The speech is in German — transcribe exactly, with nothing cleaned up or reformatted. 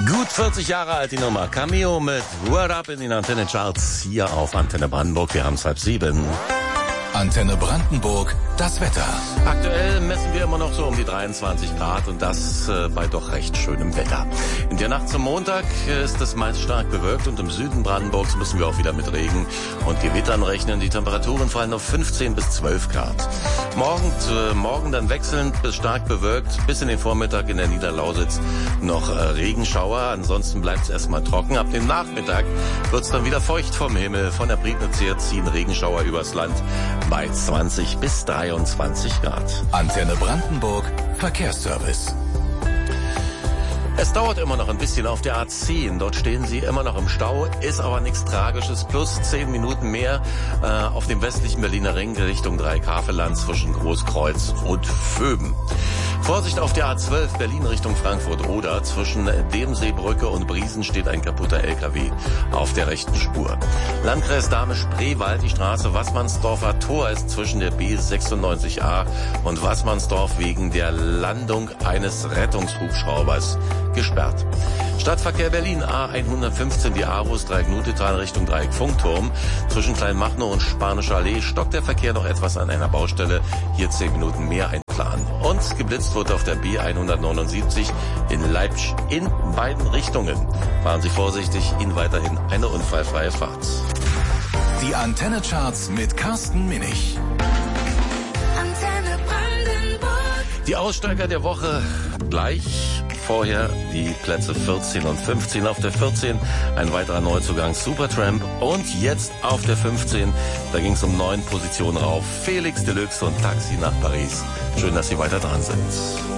Gut vierzig Jahre alt die Nummer. Cameo mit Word Up in den Antenne Charts hier auf Antenne Brandenburg. Wir haben es halb sieben. Antenne Brandenburg, das Wetter. Aktuell messen wir immer noch so um die dreiundzwanzig Grad und das äh, bei doch recht schönem Wetter. In der Nacht zum Montag äh, ist es meist stark bewölkt und im Süden Brandenburgs müssen wir auch wieder mit Regen und Gewittern rechnen. Die Temperaturen fallen auf fünfzehn bis zwölf Grad. Morgen, äh, morgen dann wechselnd bis stark bewölkt, bis in den Vormittag in der Niederlausitz noch äh, Regenschauer. Ansonsten bleibt es erstmal trocken. Ab dem Nachmittag wird es dann wieder feucht vom Himmel. Von der Prignitz her ziehen Regenschauer übers Land bei zwanzig bis dreiundzwanzig Grad. Antenne Brandenburg, Verkehrsservice. Es dauert immer noch ein bisschen auf der A zehn. Dort stehen Sie immer noch im Stau, ist aber nichts Tragisches. Plus zehn Minuten mehr äh, auf dem westlichen Berliner Ring Richtung Dreikafeland zwischen Großkreuz und Vöben. Vorsicht auf der A zwölf Berlin Richtung Frankfurt-Oder. Zwischen Demseebrücke und Briesen steht ein kaputter L K W auf der rechten Spur. Landkreis Dahme-Spreewald, die Straße Wassmannsdorfer Tor ist zwischen der B sechsundneunzig A und Wassmannsdorf wegen der Landung eines Rettungshubschraubers gesperrt. Stadtverkehr Berlin A hundertfünfzehn, die Aarhus, Dreieck Nutetal Richtung Dreieck Funkturm. Zwischen Kleinmachnow und Spanischer Allee stockt der Verkehr noch etwas an einer Baustelle. Hier zehn Minuten mehr einplanen. Und geblitzt wird auf der B hundertneunundsiebzig in Leipzig in beiden Richtungen. Fahren Sie vorsichtig, Ihnen weiterhin eine unfallfreie Fahrt. Die Antenne Charts mit Carsten Minich. Antenne Brandenburg. Die Aussteiger der Woche gleich. Vorher die Plätze vierzehn und fünfzehn. Auf der vierzehn ein weiterer Neuzugang Supertramp. Und jetzt auf der fünfzehn, da ging es um neun Positionen rauf. Felix Deluxe und Taxi nach Paris. Schön, dass Sie weiter dran sind.